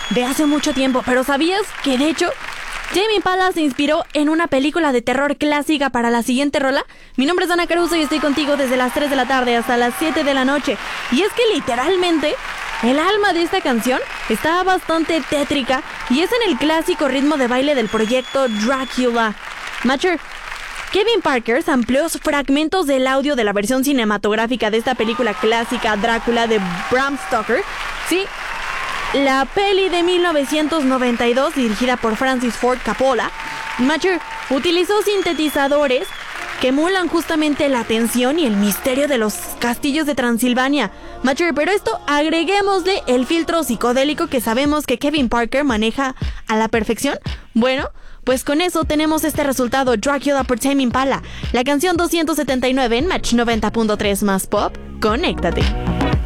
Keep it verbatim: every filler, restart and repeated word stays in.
de hace mucho tiempo, pero ¿sabías que de hecho Tame Impala se inspiró en una película de terror clásica para la siguiente rola? Mi nombre es Ana Caruso y estoy contigo desde las tres de la tarde hasta las siete de la noche. Y es que literalmente el alma de esta canción está bastante tétrica y es en el clásico ritmo de baile del proyecto Dracula. Macher, Kevin Parker amplió fragmentos del audio de la versión cinematográfica de esta película clásica Drácula de Bram Stoker. Sí, la peli de mil novecientos noventa y dos dirigida por Francis Ford Coppola. Macher utilizó sintetizadores que emulan justamente la tensión y el misterio de los castillos de Transilvania. Macher, pero esto agreguémosle el filtro psicodélico que sabemos que Kevin Parker maneja a la perfección. Bueno, pues con eso tenemos este resultado: Dracula por Tame Impala, la canción doscientos setenta y nueve en Match noventa punto tres más Pop. Conéctate.